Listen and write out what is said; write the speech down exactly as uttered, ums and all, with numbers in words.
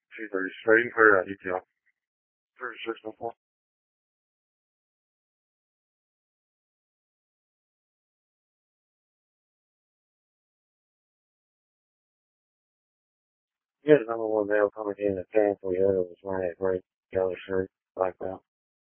two thirty straight and clear out E T L. thirty-six oh four. Yeah, the number one male coming in at ten for the other was wearing a great yellow shirt like that.